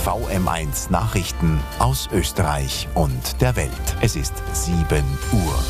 VM1 Nachrichten aus Österreich und der Welt. Es ist 7 Uhr.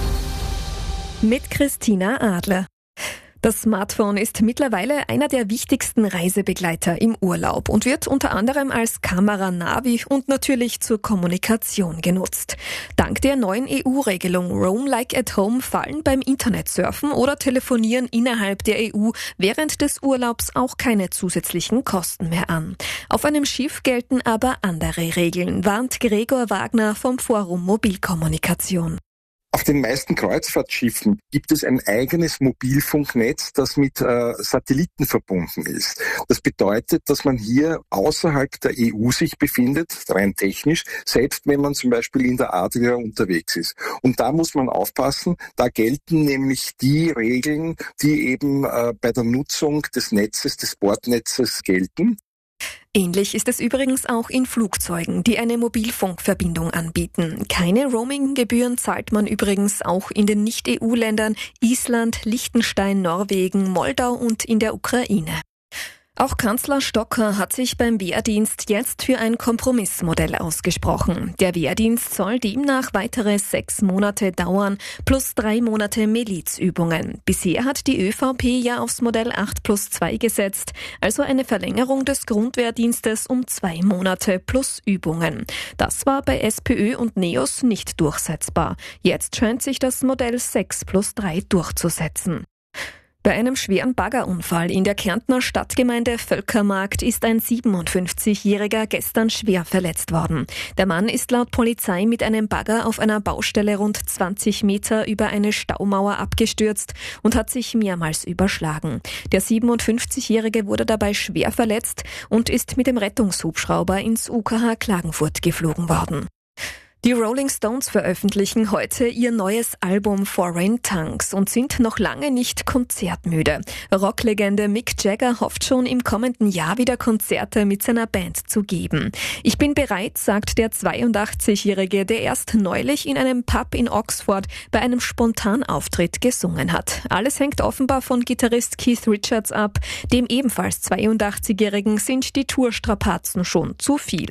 Mit Christina Adler. Das Smartphone ist mittlerweile einer der wichtigsten Reisebegleiter im Urlaub und wird unter anderem als Kamera, Navi und natürlich zur Kommunikation genutzt. Dank der neuen EU-Regelung Roam Like at Home fallen beim Internetsurfen oder Telefonieren innerhalb der EU während des Urlaubs auch keine zusätzlichen Kosten mehr an. Auf einem Schiff gelten aber andere Regeln, warnt Gregor Wagner vom Forum Mobilkommunikation. Auf den meisten Kreuzfahrtschiffen gibt es ein eigenes Mobilfunknetz, das mit Satelliten verbunden ist. Das bedeutet, dass man hier außerhalb der EU sich befindet, rein technisch, selbst wenn man zum Beispiel in der Adria unterwegs ist. Und da muss man aufpassen, da gelten nämlich die Regeln, die eben bei der Nutzung des Netzes, des Bordnetzes gelten. Ähnlich ist es übrigens auch in Flugzeugen, die eine Mobilfunkverbindung anbieten. Keine Roaming-Gebühren zahlt man übrigens auch in den Nicht-EU-Ländern Island, Liechtenstein, Norwegen, Moldau und in der Ukraine. Auch Kanzler Stocker hat sich beim Wehrdienst jetzt für ein Kompromissmodell ausgesprochen. Der Wehrdienst soll demnach weitere 6 Monate dauern, plus 3 Monate Milizübungen. Bisher hat die ÖVP ja aufs Modell 8+2 gesetzt, also eine Verlängerung des Grundwehrdienstes um 2 Monate plus Übungen. Das war bei SPÖ und NEOS nicht durchsetzbar. Jetzt scheint sich das Modell 6+3 durchzusetzen. Bei einem schweren Baggerunfall in der Kärntner Stadtgemeinde Völkermarkt ist ein 57-Jähriger gestern schwer verletzt worden. Der Mann ist laut Polizei mit einem Bagger auf einer Baustelle rund 20 Meter über eine Staumauer abgestürzt und hat sich mehrmals überschlagen. Der 57-Jährige wurde dabei schwer verletzt und ist mit dem Rettungshubschrauber ins UKH Klagenfurt geflogen worden. Die Rolling Stones veröffentlichen heute ihr neues Album Foreign Tongues und sind noch lange nicht konzertmüde. Rocklegende Mick Jagger hofft schon im kommenden Jahr wieder Konzerte mit seiner Band zu geben. Ich bin bereit, sagt der 82-Jährige, der erst neulich in einem Pub in Oxford bei einem Spontanauftritt gesungen hat. Alles hängt offenbar von Gitarrist Keith Richards ab. Dem ebenfalls 82-Jährigen sind die Tourstrapazen schon zu viel.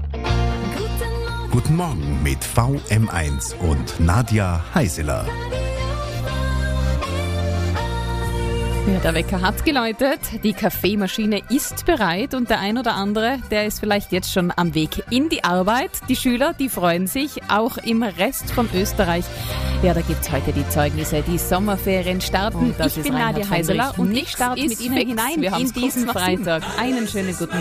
Guten Morgen mit VM1 und Nadja Heiseler. Ja, der Wecker hat geläutet, die Kaffeemaschine ist bereit und der ein oder andere, der ist vielleicht jetzt schon am Weg in die Arbeit. Die Schüler, die freuen sich, auch im Rest von Österreich. Ja, da gibt's heute die Zeugnisse, die Sommerferien starten. Ich bin Nadja Heiseler und ich starte mit Ihnen hinein in diesen Freitag. Einen schönen guten